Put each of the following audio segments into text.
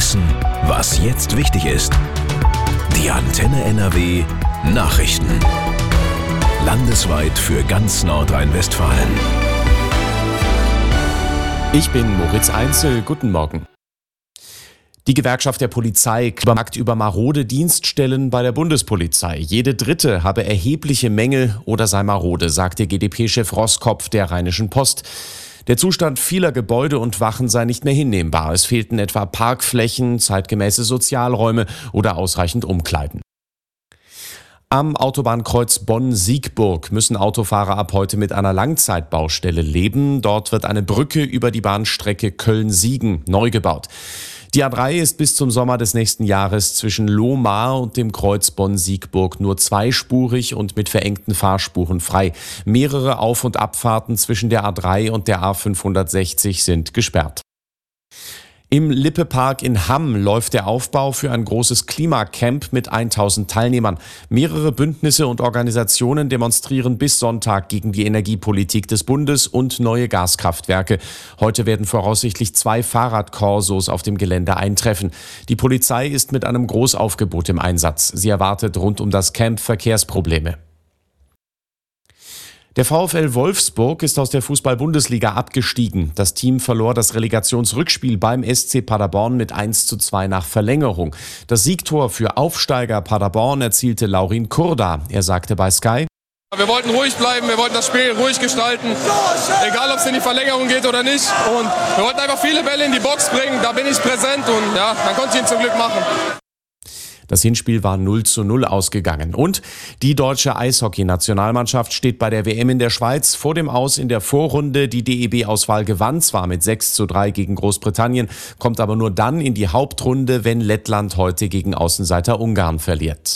wissen, was jetzt wichtig ist. Die Antenne NRW Nachrichten. Landesweit für ganz Nordrhein-Westfalen. Ich bin Moritz Einzel. Guten Morgen. Die Gewerkschaft der Polizei klagt über marode Dienststellen bei der Bundespolizei. Jede dritte habe erhebliche Mängel oder sei marode, sagte GdP-Chef Roskopf der Rheinischen Post. Der Zustand vieler Gebäude und Wachen sei nicht mehr hinnehmbar. Es fehlten etwa Parkflächen, zeitgemäße Sozialräume oder ausreichend Umkleiden. Am Autobahnkreuz Bonn-Siegburg müssen Autofahrer ab heute mit einer Langzeitbaustelle leben. Dort wird eine Brücke über die Bahnstrecke Köln-Siegen neu gebaut. Die A3 ist bis zum Sommer des nächsten Jahres zwischen Lohmar und dem Kreuz Bonn-Siegburg nur zweispurig und mit verengten Fahrspuren frei. Mehrere Auf- und Abfahrten zwischen der A3 und der A560 sind gesperrt. Im Lippe-Park in Hamm läuft der Aufbau für ein großes Klimacamp mit 1000 Teilnehmern. Mehrere Bündnisse und Organisationen demonstrieren bis Sonntag gegen die Energiepolitik des Bundes und neue Gaskraftwerke. Heute werden voraussichtlich 2 Fahrradkorsos auf dem Gelände eintreffen. Die Polizei ist mit einem Großaufgebot im Einsatz. Sie erwartet rund um das Camp Verkehrsprobleme. Der VfL Wolfsburg ist aus der Fußball-Bundesliga abgestiegen. Das Team verlor das Relegationsrückspiel beim SC Paderborn mit 1:2 nach Verlängerung. Das Siegtor für Aufsteiger Paderborn erzielte Laurin Kurda. Er sagte bei Sky: Wir wollten ruhig bleiben, wir wollten das Spiel ruhig gestalten, egal ob es in die Verlängerung geht oder nicht. Und wir wollten einfach viele Bälle in die Box bringen, da bin ich präsent und ja, dann konnte ich ihn zum Glück machen. Das Hinspiel war 0:0 ausgegangen. Und die deutsche Eishockey-Nationalmannschaft steht bei der WM in der Schweiz vor dem Aus in der Vorrunde. Die DEB-Auswahl gewann zwar mit 6:3 gegen Großbritannien, kommt aber nur dann in die Hauptrunde, wenn Lettland heute gegen Außenseiter Ungarn verliert.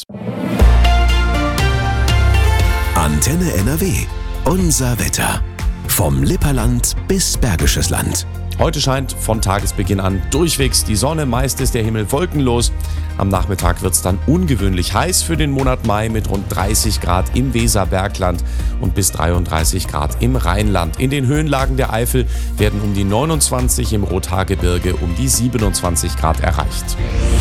Antenne NRW. Unser Wetter. Vom Lipperland bis Bergisches Land. Heute scheint von Tagesbeginn an durchwegs die Sonne, meist ist der Himmel wolkenlos. Am Nachmittag wird es dann ungewöhnlich heiß für den Monat Mai mit rund 30 Grad im Weserbergland und bis 33 Grad im Rheinland. In den Höhenlagen der Eifel werden um die 29, im Rothaargebirge um die 27 Grad erreicht.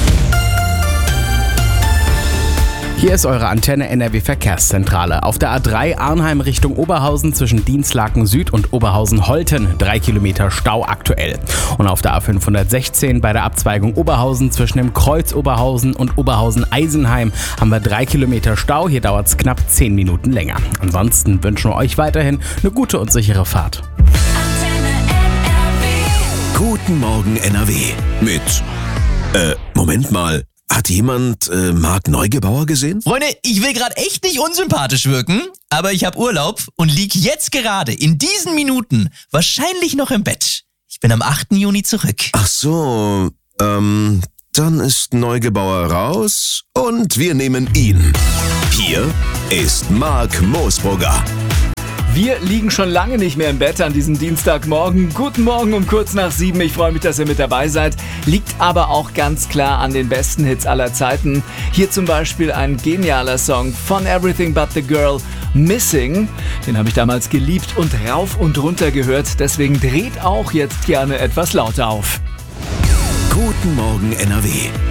Hier ist eure Antenne NRW Verkehrszentrale. Auf der A3 Arnheim Richtung Oberhausen zwischen Dienstlaken Süd und Oberhausen-Holten 3 Kilometer Stau aktuell. Und auf der A516 bei der Abzweigung Oberhausen zwischen dem Kreuz Oberhausen und Oberhausen-Eisenheim haben wir 3 Kilometer Stau. Hier dauert es knapp 10 Minuten länger. Ansonsten wünschen wir euch weiterhin eine gute und sichere Fahrt. Guten Morgen NRW mit Moment mal. Hat jemand Marc Neugebauer gesehen? Freunde, ich will gerade echt nicht unsympathisch wirken, aber ich habe Urlaub und lieg jetzt gerade in diesen Minuten wahrscheinlich noch im Bett. Ich bin am 8. Juni zurück. Ach so, dann ist Neugebauer raus und wir nehmen ihn. Hier ist Marc Moosbrugger. Wir liegen schon lange nicht mehr im Bett an diesem Dienstagmorgen. Guten Morgen um kurz nach 7. Ich freue mich, dass ihr mit dabei seid. Liegt aber auch ganz klar an den besten Hits aller Zeiten. Hier zum Beispiel ein genialer Song von Everything But The Girl, Missing. Den habe ich damals geliebt und rauf und runter gehört. Deswegen dreht auch jetzt gerne etwas lauter auf. Guten Morgen NRW